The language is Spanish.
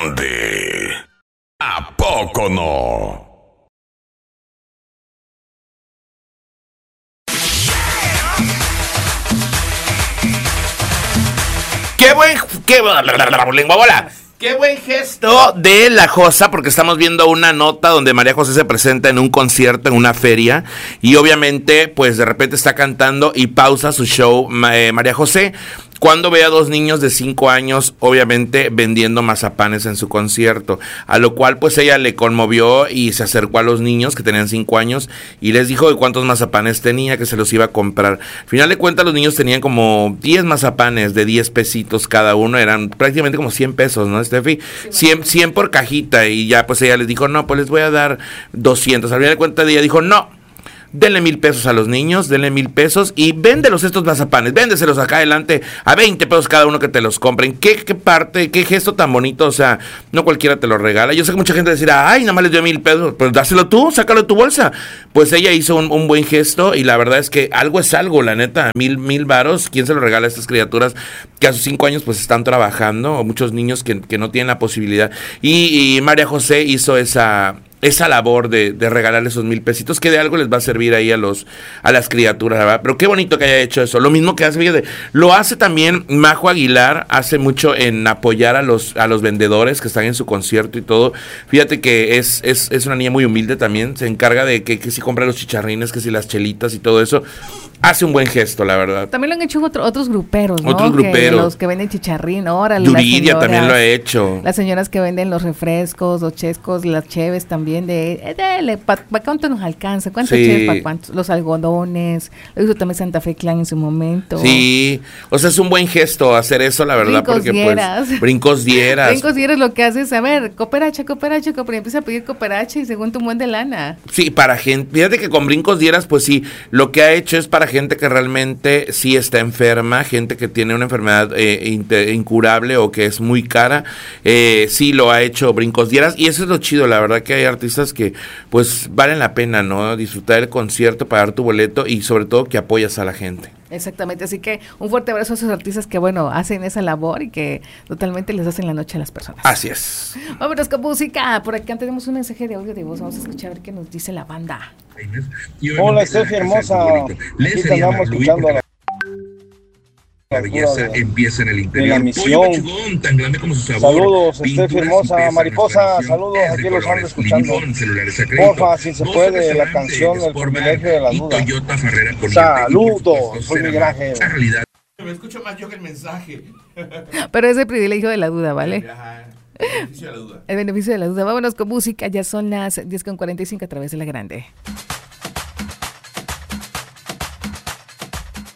grande. ¿A poco no? Qué buen gesto de la Josa, porque estamos viendo una nota donde María José se presenta en un concierto, en una feria, y obviamente, pues de repente está cantando y pausa su show María José, cuando ve a dos niños de 5 años, obviamente, vendiendo mazapanes en su concierto, a lo cual pues ella le conmovió y se acercó a los niños que tenían 5 años y les dijo de cuántos mazapanes tenía, que se los iba a comprar. Al final de cuentas, los niños tenían como 10 mazapanes de 10 pesitos cada uno, eran prácticamente como 100 pesos, ¿no, Steffi? 100 por cajita, y ya pues ella les dijo, no, pues les voy a dar 200. Al final de cuentas ella dijo, no, denle 1,000 pesos a los niños, denle 1,000 pesos y véndelos estos mazapanes, véndeselos acá adelante a 20 pesos cada uno que te los compren. Qué gesto tan bonito, o sea, no cualquiera te lo regala. Yo sé que mucha gente decirá, ay, nada más les dio 1,000 pesos, pues dáselo tú, sácalo de tu bolsa. Pues ella hizo un buen gesto y la verdad es que algo es algo, la neta, 1,000 varos, ¿quién se lo regala a estas criaturas que a sus 5 años pues están trabajando, o muchos niños que no tienen la posibilidad? Y María José hizo esa labor de regalarle esos 1,000 pesitos, que de algo les va a servir ahí a las criaturas, ¿verdad? Pero qué bonito que haya hecho eso. Lo mismo que hace, fíjate, lo hace también Majo Aguilar, hace mucho en apoyar a los vendedores que están en su concierto y todo. Fíjate que es una niña muy humilde también, se encarga de que si compra los chicharrines, que si las chelitas y todo eso. Hace un buen gesto, la verdad. También lo han hecho otros gruperos, ¿no? Otros gruperos. Los que venden chicharrín, órale. Yuridia también lo ha hecho. Las señoras que venden los refrescos, los chescos, las cheves también dele, ¿para cuánto nos alcanza? ¿Cuántos cheves para cuántos? Los algodones, lo hizo también Santa Fe Clan en su momento. Sí, o sea, es un buen gesto hacer eso, la verdad, Brincos porque dieras. pues, brincos dieras. Brincos dieras lo que hace es, a ver, cooperacha, y empieza a pedir cooperacha y según tu buen de lana. Sí, para gente, fíjate que con brincos dieras, pues sí, lo que ha hecho es para gente que realmente sí está enferma, gente que tiene una enfermedad incurable o que es muy cara, sí lo ha hecho brincos dieras, y eso es lo chido, la verdad que hay artistas que pues valen la pena, ¿no? Disfrutar el concierto, pagar tu boleto y sobre todo que apoyas a la gente. Exactamente, así que un fuerte abrazo a esos artistas que, bueno, hacen esa labor y que totalmente les hacen la noche a las personas. Así es. Vámonos con música. Por acá tenemos un mensaje de audio de voz. Vamos a escuchar a ver qué nos dice la banda. Hola, Steffi hermosa. Aquí te andamos escuchando a la belleza empieza en el interior. La misión. Chugón, tan grande como su sabor. Saludos, Steffi hermosa. Mariposa, saludos. Aquí los ando escuchando. Porfa, si se puede, la canción El privilegio de la duda. Saludos, soy Miguel Ángel. Me escucho más yo que el mensaje. Pero es el privilegio de la duda, ¿vale? Ajá. El beneficio de la duda. El beneficio de la duda. Vámonos con música. Ya son las 10:45 a través de La Grande.